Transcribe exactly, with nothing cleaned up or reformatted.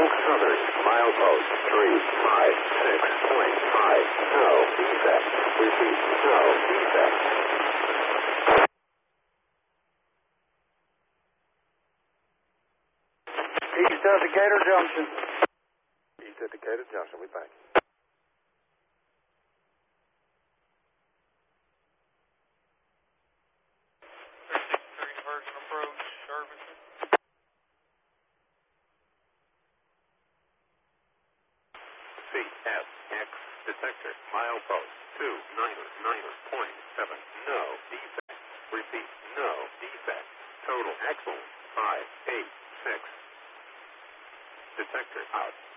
Southern, milepost three five six point five. No defect. Repeat, no defect. East of Decatur Junction. East at Decatur Junction, we thank you. Virgin approach, services. C S X detector, milepost two niner niner point seven. No defect. Repeat, no defect. Total excellent five eight six. Detector out.